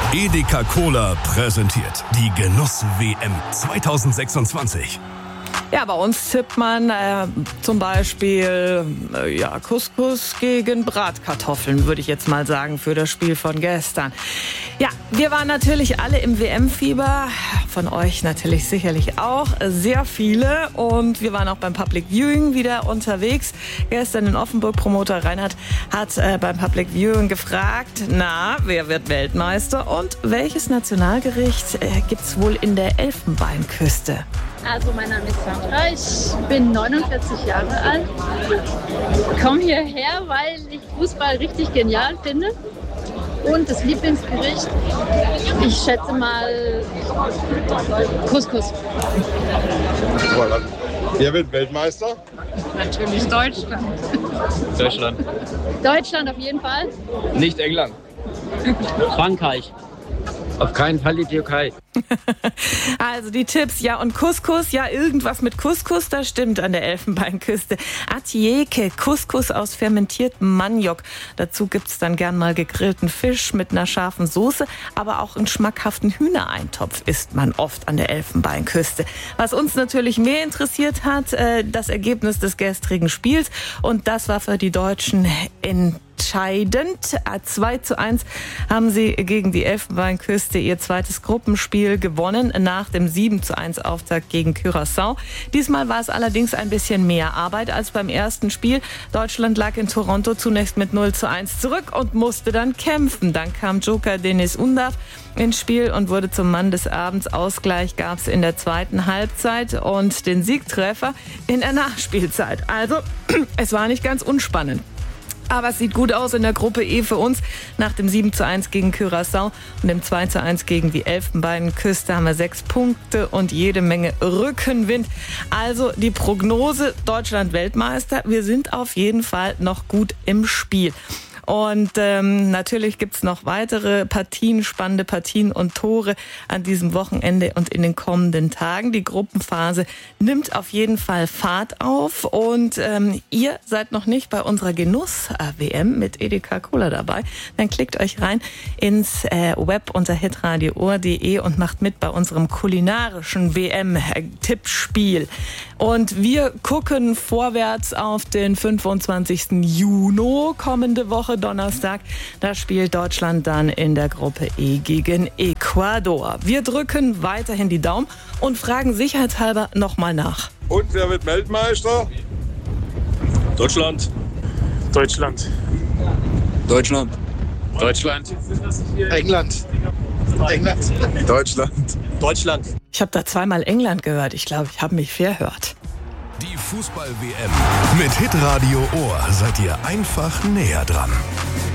Edeka Cola präsentiert die Genuss-WM 2026. Ja, bei uns tippt man zum Beispiel Couscous gegen Bratkartoffeln, würde ich jetzt mal sagen, für das Spiel von gestern. Ja, wir waren natürlich alle im WM-Fieber, von euch natürlich sicherlich auch, sehr viele. Und wir waren auch beim Public Viewing wieder unterwegs. Gestern in Offenburg, Promoter Reinhard hat beim Public Viewing gefragt, wer wird Weltmeister und welches Nationalgericht gibt's wohl in der Elfenbeinküste? Also mein Name ist Sandra, ich bin 49 Jahre alt, komme hierher, weil ich Fußball richtig genial finde und das Lieblingsgericht, ich schätze mal Couscous. Wer wird Weltmeister? Natürlich Deutschland. Deutschland auf jeden Fall. Nicht England. Frankreich. Auf keinen Fall die Türkei. Also die Tipps, und Couscous, irgendwas mit Couscous, das stimmt an der Elfenbeinküste. Attieke, Couscous aus fermentiertem Maniok. Dazu gibt's dann gern mal gegrillten Fisch mit einer scharfen Soße, aber auch einen schmackhaften Hühnereintopf isst man oft an der Elfenbeinküste. Was uns natürlich mehr interessiert hat, das Ergebnis des gestrigen Spiels, und das war für die Deutschen entscheidend. 2:1 haben sie gegen die Elfenbeinküste ihr zweites Gruppenspiel gewonnen, nach dem 7:1 Auftakt gegen Curaçao. Diesmal war es allerdings ein bisschen mehr Arbeit als beim ersten Spiel. Deutschland lag in Toronto zunächst mit 0:1 zurück und musste dann kämpfen. Dann kam Joker Deniz Undav ins Spiel und wurde zum Mann des Abends. Ausgleich gab es in der zweiten Halbzeit und den Siegtreffer in der Nachspielzeit. Also, es war nicht ganz unspannend. Aber es sieht gut aus in der Gruppe E für uns. Nach dem 7:1 gegen Curaçao und dem 2:1 gegen die Elfenbeinküste haben wir 6 Punkte und jede Menge Rückenwind. Also die Prognose: Deutschland Weltmeister. Wir sind auf jeden Fall noch gut im Spiel. Und natürlich gibt's noch weitere Partien, spannende Partien und Tore an diesem Wochenende und in den kommenden Tagen. Die Gruppenphase nimmt auf jeden Fall Fahrt auf. Und ihr seid noch nicht bei unserer Genuss-WM mit Edeka Cola dabei. Dann klickt euch rein ins Web unter hitradio.de und macht mit bei unserem kulinarischen WM-Tippspiel. Und wir gucken vorwärts auf den 25. Juni, kommende Woche Donnerstag. Da spielt Deutschland dann in der Gruppe E gegen Ecuador. Wir drücken weiterhin die Daumen und fragen sicherheitshalber nochmal nach. Und wer wird Weltmeister? Deutschland. Deutschland. Deutschland. Deutschland. England. England. Deutschland. Deutschland. Ich habe da zweimal England gehört. Ich glaube, ich habe mich verhört. Die Fußball-WM mit Hitradio Ohr seid ihr einfach näher dran.